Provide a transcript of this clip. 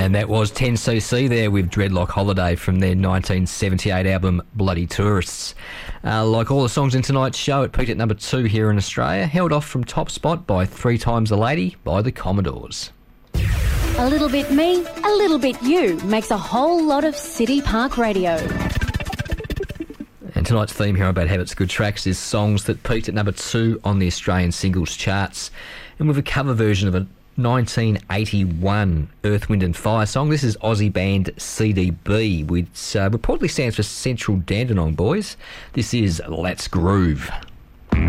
And that was 10cc there with Dreadlock Holiday from their 1978 album Bloody Tourists. Like all the songs in tonight's show, it peaked at number 2 here in Australia, held off from top spot by Three Times a Lady by the Commodores. A little bit me, a little bit you makes a whole lot of City Park Radio. And tonight's theme here on Bad Habits Good Tracks is songs that peaked at number 2 on the Australian singles charts. And with a cover version of a 1981 Earth, Wind and Fire song. This is Aussie band CDB, which reportedly stands for Central Dandenong Boys. This is Let's Groove.